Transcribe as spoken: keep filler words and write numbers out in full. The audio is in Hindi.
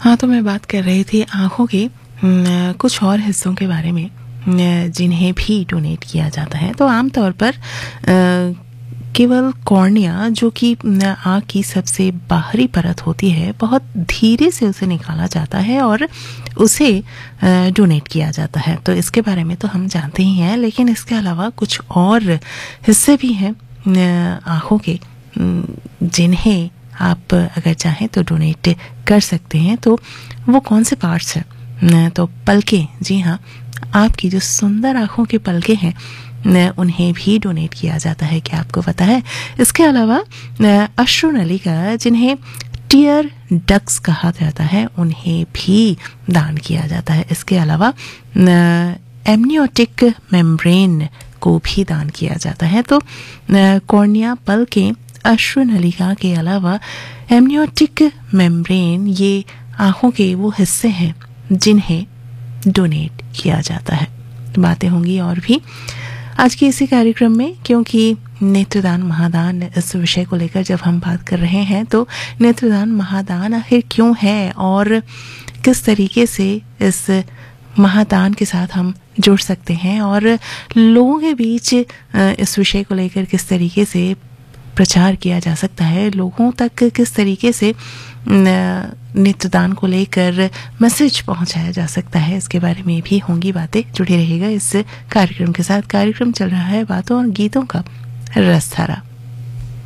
हाँ, तो मैं बात कर रही थी आँखों के न, कुछ और हिस्सों के बारे में न, जिन्हें भी डोनेट किया जाता है। तो आमतौर पर अ, केवल कॉर्निया, जो कि आँख की सबसे बाहरी परत होती है, बहुत धीरे से उसे निकाला जाता है और उसे डोनेट किया जाता है। तो इसके बारे में तो हम जानते ही हैं, लेकिन इसके अलावा कुछ और हिस्से भी हैं आँखों के जिन्हें आप अगर चाहें तो डोनेट कर सकते हैं। तो वो कौन से पार्ट्स हैं? तो पलकें, जी हाँ, आपकी जो सुंदर आँखों के पलकें हैं उन्हें भी डोनेट किया जाता है, क्या आपको पता है? इसके अलावा अश्रु नलिका, जिन्हें टीयर डक्ट्स कहा जाता है, उन्हें भी दान किया जाता है। इसके अलावा एमनियोटिक मेम्ब्रेन को भी दान किया जाता है। तो कॉर्निया, पलकें, अश्रु नलिका के अलावा एमनियोटिक मेम्ब्रेन, ये आँखों के वो हिस्से हैं जिन्हें डोनेट किया जाता है। बातें होंगी और भी आज के इसी कार्यक्रम में, क्योंकि नेत्रदान महादान इस विषय को लेकर जब हम बात कर रहे हैं, तो नेत्रदान महादान आखिर क्यों है और किस तरीके से इस महादान के साथ हम जुड़ सकते हैं और लोगों के बीच इस विषय को लेकर किस तरीके से प्रचार किया जा सकता है, लोगों तक किस तरीके से नेत्रदान को लेकर मैसेज पहुंचाया जा सकता है, इसके बारे में भी होंगी बातें। जुड़े रहिएगा इस कार्यक्रम के साथ। कार्यक्रम चल रहा है बातों और गीतों का रसधारा।